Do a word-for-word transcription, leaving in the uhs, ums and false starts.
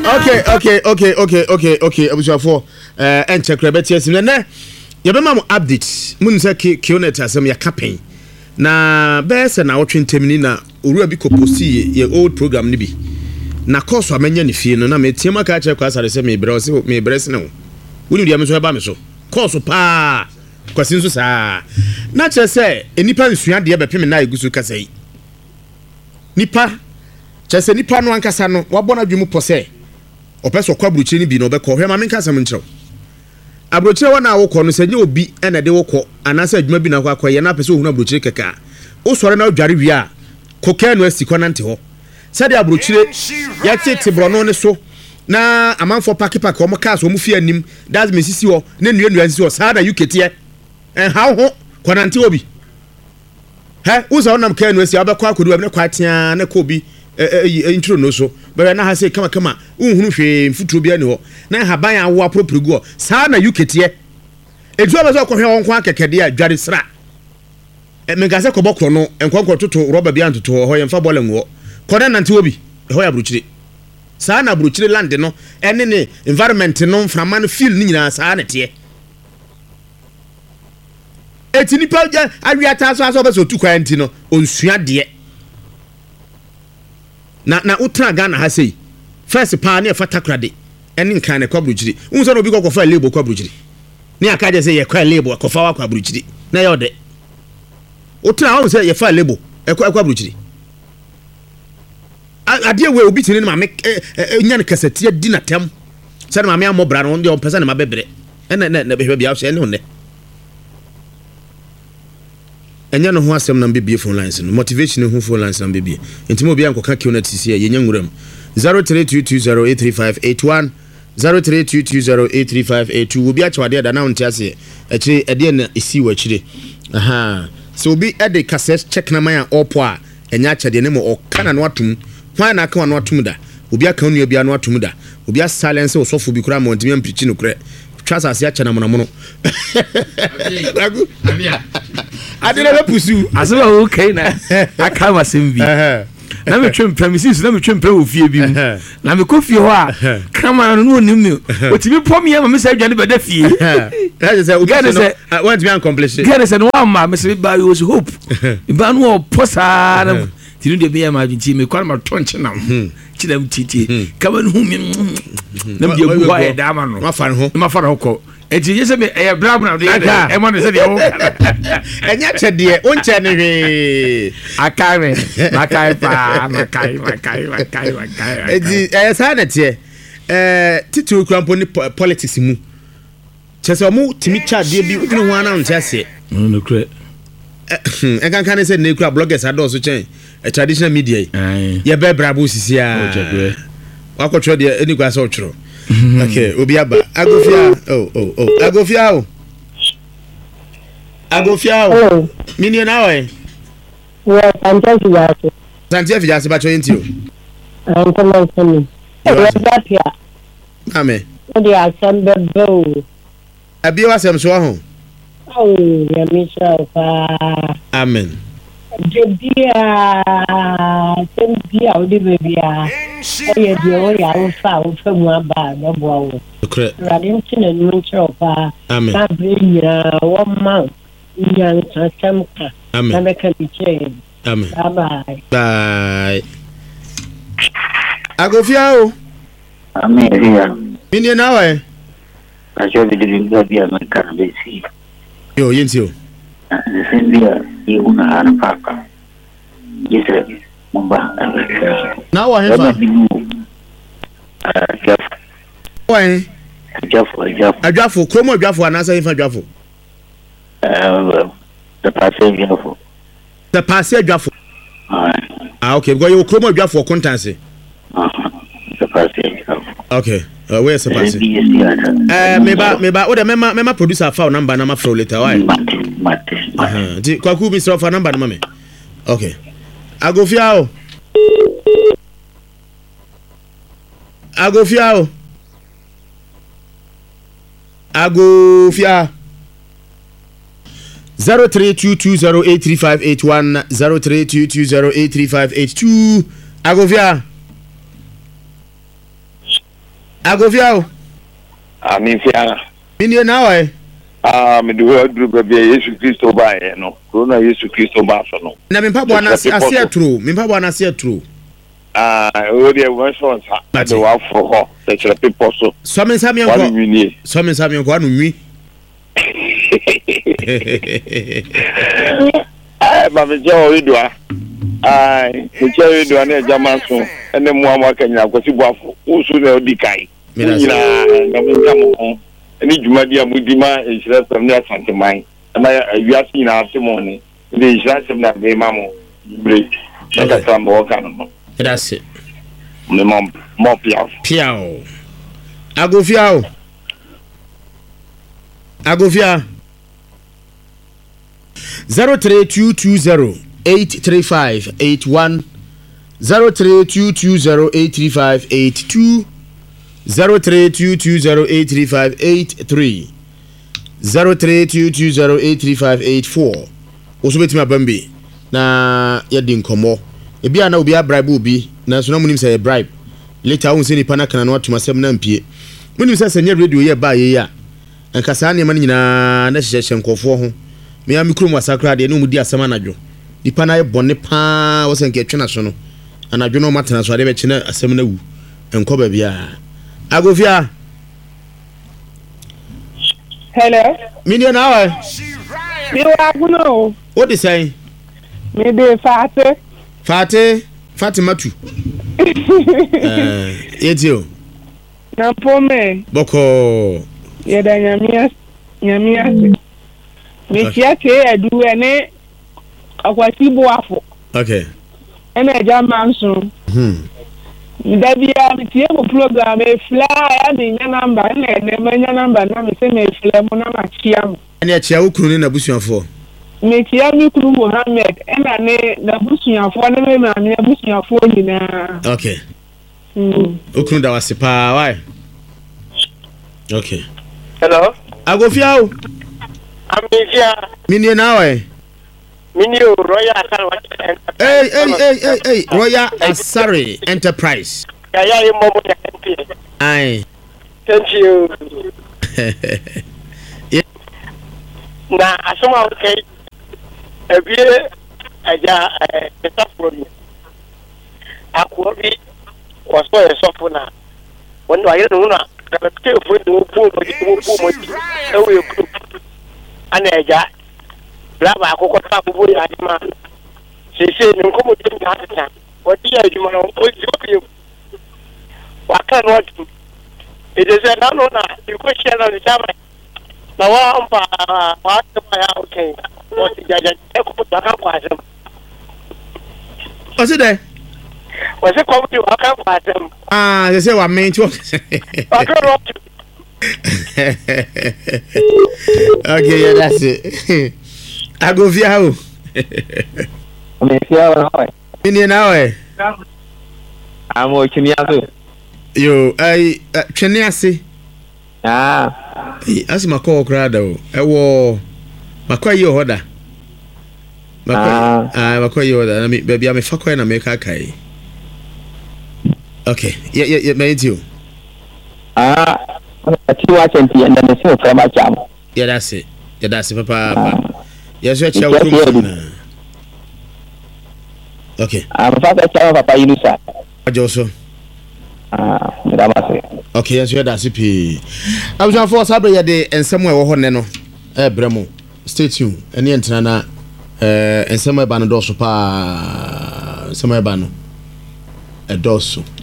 Okay, okay, okay, okay, okay, okay. Abusuafo eh enche krabeti asim na ye be ma mo update mun se Kionet asem ya campaign na be se na wotwe ntemni na owura bi koposi ye old program ni bi na course amanya ne fie no na me tiema ka che kwa sare se me bre se me bre se no woni dia me so ba me so course pa kwasi so sa na che se enipa nsua de be peme na egusu kasa yi nipa che se nipa no ankasa no wabona dwemu pose opeso kwa bruchiri ni bi no be ko hwe ma men kasa menkyerɛw abrochire wana awokɔ no sɛ nye obi ene de wokɔ anasa adwuma bi na kwa akɔ ye na pese ohuna abrochire keka o sɔre na odware wi a kokɛ no asi kɔnante hɔ sɛ de abrochire ya tete brono ne so na amanfo paki paki omo cars omo fi anim that's me sisi hɔ ne nua nua sisi hɔ saa da yuketie en ha ho kɔnante obi he wo sɛ onam kɛ no asi abɛkɔ akɔdu abi ne kwa tia ne kɔ bi eh intro no so bɛrɛ na ha sɛ kama kama unhunu hwe mfuturo bia ne hɔ na haban awo apropregu saa na yuketie etu abaso kɔhwe wɔn kwa kɛkɛde a dware sra e mega sɛ kɔbɔkɔ no enkonkɔ toto rɔba bia ntoto hɔ yɛmfa bɔle ngo kɔde nante obi hɔ ya bruchire saa na bruchire land no ɛne ne environment no mframa no feel ni nyina saa na tie eti nipa awiata so aso bɛso tu kwa nti no onsua de na na utra Ghana ha sei first pa na fata krade eni nkan ne kwabruchiri unso no bi kokofa label kwabruchiri ni aka je say ye kwa label kofa wa kwabruchiri na ye ode utra ho say ye fa label e kwabruchiri ade we obi tini ma me nya ne kasatie di na tem say na ma me amobra no de on pesa na ma bebre ene ne be bia so ene honne enya no ho asem na mbibie phone lines no motivation ho phone lines na mbibie ntimo bia nkoka Kionet C ye nya nwuram zero three two two zero eight three five eight one zero three two two zero eight three five eight two obi achwade da na wonte ase akire ede na isi wa akire aha so obi ede cassette check na man a opo a enya achade ne mo okana no atum hwan na aka no atum da obi aka nua bia no atum da obi a silence osofo bi kura mo ntimi ampichi no kure trasa ase acha na mo na mo ragu amia adele be pusu asema okay na aka masem bi na me twem premises na me twem pre ofie bi na me kofie ho a kama no no nim otimi pom ye ma me say dwane beda fie that is a get say want to be accomplish get say no ma me say ba you hope ba no posa na tinu de be ma dwinti me kwa ma tonche na chidam titi kama no humi na bi ebu wa e da ma no ma fa ho ma fa ho ko eti je se me e bra bra de e mo ne se de o enya chede o nche ne hwe akai me akai pa akai akai akai akai eti e sa na tie eh titu krampo ni politics mu chese mo timi cha de bi udinu ho ana nche ase no kure e kan kan se ne kura bloggers ado so chen a traditional media ye be brabo sisi a wakotro de eni kwa so otro okay obi aba agofia oh oh oh agofia oh agofia oh mini na we yeah santia fiase santia fiase ba cho yenti o antama sami e ba pia amen o de asembe bo abi wa sem so ho oh ya misha pa amen Jebia, Sembia, Olivia, Oya, Dioria, Alpha, Alpha, no bow. Radington and Munchopa, Sabrina, one month, young Samka, American chain. Amen. Bye bye. Bye. Agofia. Amen. Mini na we. I should be doing good here, my carabesi. Yo, yentio. Sembia, you una ana papa. Yes, sir. Mumba. Now I have. Uh, Jeff. Why? Jeff, Jeff. A Jaffo, Como Jaffo, and answer if a Jaffo. Uh, the passage Jaffo. The passage Jaffo. Ah, okay. Go you Como Jaffo contancy. The passage Jaffo. Okay. Uh, where's the passage? Uh, maybe, maybe, what the member, member producer phone number, number for later. Why? Uh-huh. Kwaku be so for number, mommy. Okay. Agofia. Agofia. Agofia. zero three two two zero eight three five eight one zero three two two zero eight three five eight two. Agofia. Agofia o. Amifia. Mini na why? Ah, me do do be Yesu Kristo ba e no. Corona Yesu Kristo ba so no. Na me mpabo na ase atro, me mpabo na ase atro. Ah, o de won so sa. Na de wa fro ho, se chere people so. So me sa me Wa nko. nwi. So me sa me nko anu nwi. Ah, ba me je o rido a. Ah, me je rido na jama so. Ene mu amwa kanya akwasi buafo. Usu na odi kai. Mina na me jamo. Any Jumadia Mudima is left from near Santa Mine. And I have seen after morning. The insurance of that day, Mamma. Break. That's a walk on. That's it. My mom, more piao. Piao. Agofia. Agofia. Zero three two two zero eight three five eight one zero three two two zero eight three five eight two. Zero three two two zero eight three five eight three zero three two two zero eight three five eight four. Also betimi abambe na yedi nkomo ebi ana obi abribe obi na so na munim say bribe later won say ni pana kana no atuma sem na mpie munim say senya radio ye ba ye ya enka sa ne man nyina na hyehyɛ nkofo ho me ya mikrom wasakra de no mudi asema anadwo di pana ye bone pa wo se nka twena so no anadwo no matena so ade be kyena asem na wu enko ba bia. Agofia. Hello. Mini na wa. Mi wa kuno. What is saying? Mi de Fate. Fate, Fatima tu. Eh, yetio. Na pome. Boko. Ye da nyamia, nyamia. Mi tia ke adu ene akwati boafo. Okay. Ene jama nso. Hmm. Dabia mi tie mo program e fly ya mi nya number na ene ma nya number na mi se me fly mo na ma chia mo. Ene achia ukuru ni na busuafo. Me chia mi kuru Mohammed ena ne na busuafo na me ma me busuafo nyina. Okay. Mm. Ukuru da wasipa why? Okay. Hello. Agofia o. Amifia. Mini na wa. Mini Royal Asari. Hey, hey, hey, hey, hey, Royal Asari Enterprise. Ya ya ye momo ya N P. Aye. Thank you. Na asoma okay. Ebie aja eh petafro ni. Akwo bi waso ye sofo na. Wonu aye no na ka pete fo no pu mo di mo pu mo di. E we ku. Ana aja. Brava akoko ta bu ya di ma. Sese ni nko mo di na ta. Wodi ya di ma no o di o bi. Wa kan wa di. E de se na no na iko share na di chama. Na wa ampa wa ta ya okay. O ti jaja e ko ta ka kwa sem. O se de. O se ko ti wa ka kwa sem. Ah, they say wa main to. Wa ka ro. Okay, yeah, that's it. Agofia o. Amefia wa wewe. Mini na we. Amo chini yazo. Yo, ai twene ase. Ah. Eh, asima ko krada o. Ewo makwa yi hoda. Makwa ah makwa yi hoda. Na me baby am fa ko na me ka kai. Okay. Yeah, yeah, yeah, me too. Ah. Ati wa champi enda ne so fra ma cham. Yeah, that's it. Yeah, that's it, papa. Yes, we check out. Okay. Ah, fa fa cham papa Yunusa. Ajoso. Ah, ndamase. Okay, yes, we that's it. I was on for sabre ya de ensem we wo ho ne no. Eh bremo. Stay tuned. Ene entena na eh ensem e ba no do so pa. Ensem e ba no. E do so.